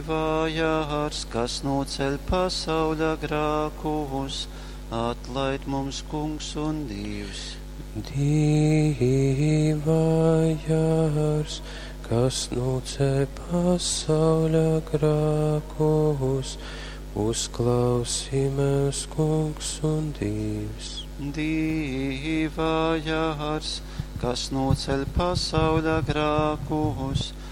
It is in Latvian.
Vājārs, kas noceļ pasauļa grākus, atlaid mums, Kungs un Dievs. Dīvājārs, kas noceļ pasauļa grākus, uzklausī mēs, Kungs un Dievs. Dīvājārs, kas noceļ pasauļa grākus,